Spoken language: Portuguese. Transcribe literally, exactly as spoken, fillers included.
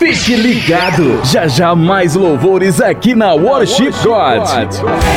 Fique ligado, já já mais louvores aqui na Worship God.